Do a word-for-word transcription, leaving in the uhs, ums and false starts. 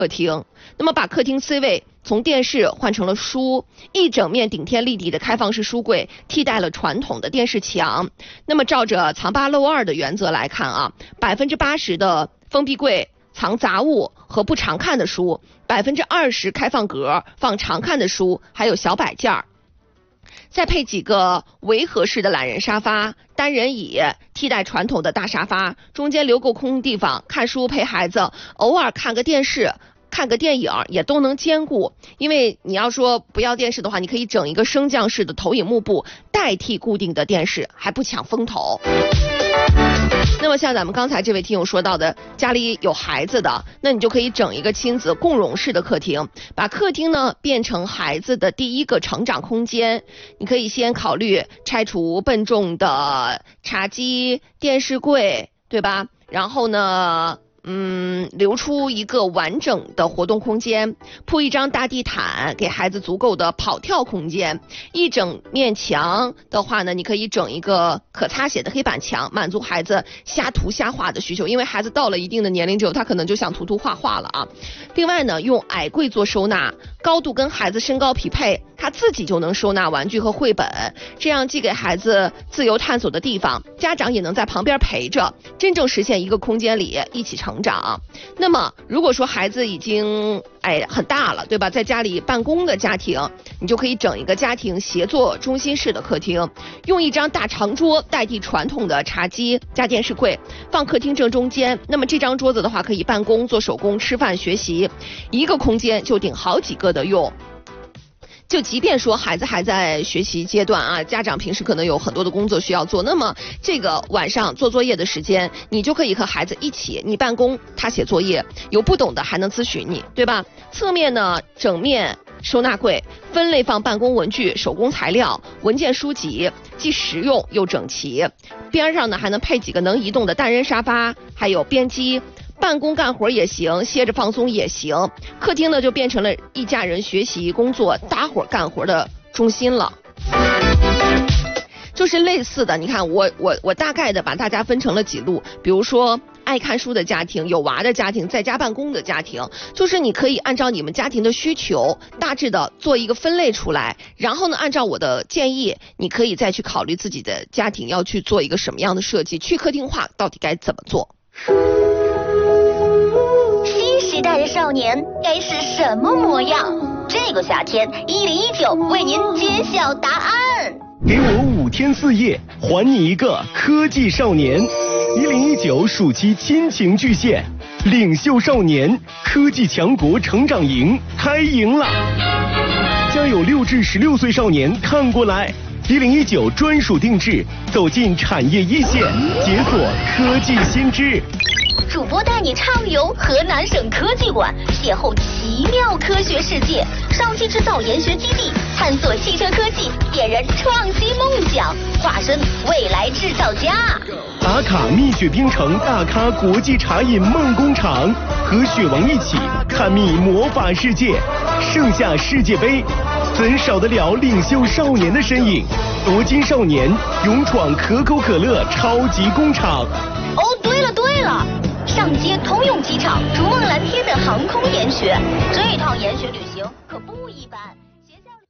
客厅。那么把客厅 C 位从电视换成了书，一整面顶天立地的开放式书柜替代了传统的电视墙。那么照着藏八漏二的原则来看啊，百分之八十的封闭柜藏杂物和不常看的书，百分之二十开放格放常看的书，还有小摆件儿。再配几个围合式的懒人沙发、单人椅，替代传统的大沙发，中间留够空地方，看书陪孩子，偶尔看个电视。看个电影也都能兼顾，因为你要说不要电视的话，你可以整一个升降式的投影幕布代替固定的电视，还不抢风头。那么像咱们刚才这位听友说到的，家里有孩子的，那你就可以整一个亲子共融式的客厅，把客厅呢变成孩子的第一个成长空间。你可以先考虑拆除笨重的茶几、电视柜，对吧？然后呢嗯，留出一个完整的活动空间，铺一张大地毯，给孩子足够的跑跳空间。一整面墙的话呢，你可以整一个可擦写的黑板墙，满足孩子瞎涂瞎画的需求。因为孩子到了一定的年龄之后，他可能就想涂涂画画了啊。另外呢，用矮柜做收纳，高度跟孩子身高匹配，他自己就能收纳玩具和绘本，这样既给孩子自由探索的地方，家长也能在旁边陪着，真正实现一个空间里一起成长。那么如果说孩子已经哎很大了，对吧，在家里办公的家庭，你就可以整一个家庭协作中心式的客厅，用一张大长桌代替传统的茶几加电视柜，放客厅正中间。那么这张桌子的话，可以办公、做手工、吃饭、学习，一个空间就顶好几个的用。就即便说孩子还在学习阶段啊，家长平时可能有很多的工作需要做，那么这个晚上做作业的时间，你就可以和孩子一起，你办公，他写作业，有不懂的还能咨询你，对吧？侧面呢，整面收纳柜，分类放办公文具、手工材料、文件书籍，既实用又整齐。边上呢还能配几个能移动的单人沙发，还有边机。办公干活也行，歇着放松也行。客厅呢就变成了一家人学习、工作、搭伙干活的中心了。就是类似的，你看我我我大概的把大家分成了几路，比如说爱看书的家庭、有娃的家庭、在家办公的家庭，就是你可以按照你们家庭的需求，大致的做一个分类出来，然后呢，按照我的建议，你可以再去考虑自己的家庭要去做一个什么样的设计，去客厅化到底该怎么做。 新时代的少年该是什么模样？这个夏天，一零一九为您揭晓答案。 给我五天四夜，还你一个科技少年。一零一九暑期亲情巨献，领袖少年科技强国成长营开营了！家有六至十六岁少年看过来。一零一九专属定制，走进产业一线，解锁科技新知。 主播带你畅游河南省科技馆，邂逅奇妙科学世界；上汽制造研学基地，探索汽车科技，点燃创新梦想，化身未来制造家。 打卡蜜雪冰城大咖国际茶饮梦工厂，和雪王一起探秘魔法世界。盛夏世界杯，怎少得了领袖少年的身影？夺金少年勇闯可口可乐超级工厂。 哦，对了对了，上接通用机场、逐梦蓝天的航空研学，这一趟研学旅行。